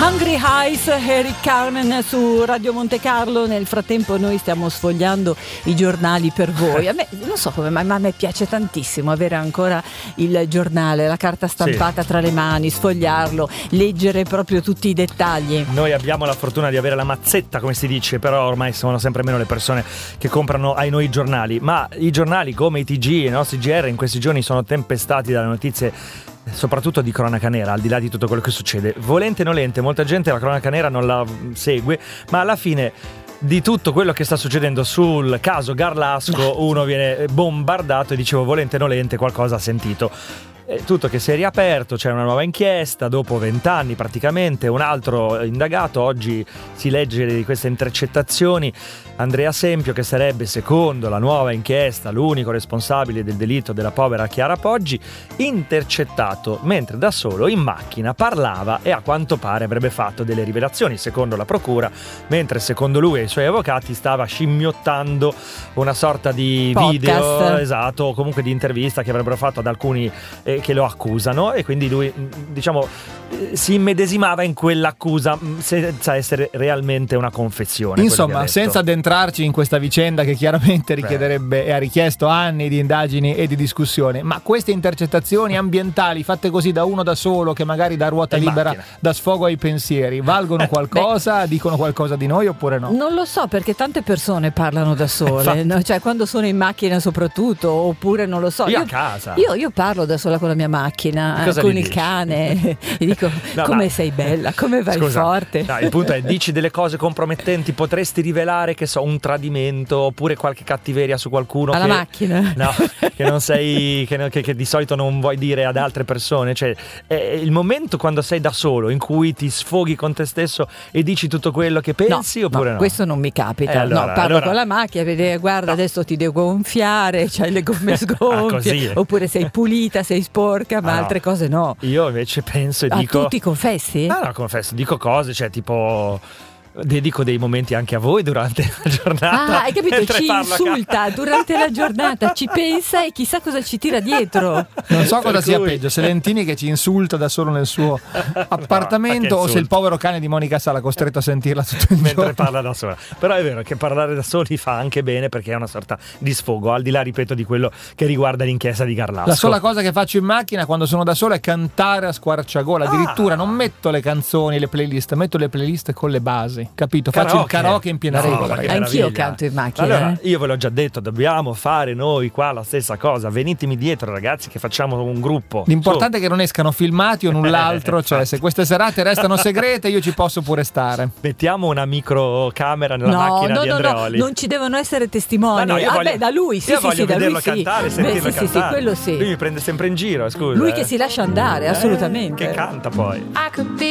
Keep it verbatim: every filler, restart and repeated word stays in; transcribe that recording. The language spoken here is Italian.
Hungry Eyes, Eric Carmen su Radio Monte Carlo. Nel frattempo noi stiamo sfogliando i giornali per voi. A me, non so come, ma a me piace tantissimo avere ancora il giornale, la carta stampata sì. tra le mani, sfogliarlo, leggere proprio tutti i dettagli. Noi abbiamo la fortuna di avere la mazzetta, come si dice, però ormai sono sempre meno le persone che comprano ai noi i giornali. Ma i giornali come i T G e i nostri G R in questi giorni sono tempestati dalle notizie, soprattutto di cronaca nera, al di là di tutto quello che succede. Volente o nolente, molta gente la cronaca nera non la segue, ma alla fine di tutto quello che sta succedendo sul caso Garlasco uno viene bombardato e dicevo volente o nolente qualcosa ha sentito. È tutto che si è riaperto, c'è una nuova inchiesta dopo vent'anni praticamente, un altro indagato. Oggi si legge di queste intercettazioni, Andrea Sempio, che sarebbe secondo la nuova inchiesta l'unico responsabile del delitto della povera Chiara Poggi, intercettato mentre da solo in macchina parlava e a quanto pare avrebbe fatto delle rivelazioni secondo la procura, mentre secondo lui e i suoi avvocati stava scimmiottando una sorta di podcast. video, esatto, o comunque di intervista che avrebbero fatto ad alcuni eh, che lo accusano, e quindi lui, diciamo, si immedesimava in quell'accusa senza essere realmente una confessione. Insomma, senza addentrarci in questa vicenda che chiaramente richiederebbe e ha richiesto anni di indagini e di discussione, ma queste intercettazioni ambientali fatte così da uno da solo, che magari dà ruota in libera, macchina, dà sfogo ai pensieri, valgono qualcosa? Beh, dicono qualcosa di noi oppure no? Non lo so, perché tante persone parlano da sole, no? Cioè quando sono in macchina soprattutto, oppure non lo so. Io, io a casa. Io, io parlo da sola con la mia macchina, con il dici? cane, e dico no, come ma... sei bella, come vai Scusa, forte. No, il punto è, dici delle cose compromettenti, potresti rivelare che so un tradimento oppure qualche cattiveria su qualcuno alla che, macchina, no, che non sei che, che, che di solito non vuoi dire ad altre persone. Cioè è il momento quando sei da solo in cui ti sfoghi con te stesso e dici tutto quello che pensi, no, oppure no, no? Questo non mi capita. Eh, allora, no, parlo allora... con la macchina, vede, guarda, no, adesso ti devo gonfiare, c'hai le gomme sgonfie, ah, oppure sei pulita, sei sporca, ma ah, altre no. cose no. Io invece penso e ah, dico. Tu ti confessi? Ah, no, confesso, dico cose, cioè tipo. Dedico dei momenti anche a voi durante la giornata. Ah, hai capito? Ci insulta durante la giornata, ci pensa e chissà cosa ci tira dietro. Non so cosa per sia cui... peggio, se Lentini che ci insulta da solo nel suo appartamento, no, o se il povero cane di Monica Sala costretto a sentirla tutto il mentre giorno. parla da sola. Però è vero che parlare da soli fa anche bene, perché è una sorta di sfogo, al di là, ripeto, di quello che riguarda l'inchiesta di Garlasco. La sola cosa che faccio in macchina quando sono da solo è cantare a squarciagola. Addirittura ah. non metto le canzoni, le playlist, metto le playlist con le basi, capito? Faccio Karaoke. il karaoke in piena no, regola. Anch'io canto in macchina. Allora, eh? io ve l'ho già detto, dobbiamo fare noi qua la stessa cosa. Venitemi dietro, ragazzi, che facciamo un gruppo. L'importante Su. è che non escano filmati o null'altro. Cioè, se queste serate restano segrete, io ci posso pure stare. Mettiamo una microcamera nella no, macchina no, di no, Andreoli. No, non ci devono essere testimoni. No, no, ah, voglio, beh, da lui, sì, io sì, voglio sì, da vederlo lui sì. cantare, sentirlo beh, sì, cantare. Sì, sì, quello sì. Lui mi prende sempre in giro, scusa. Lui eh. che si lascia andare, assolutamente. Eh, che canta poi. I could be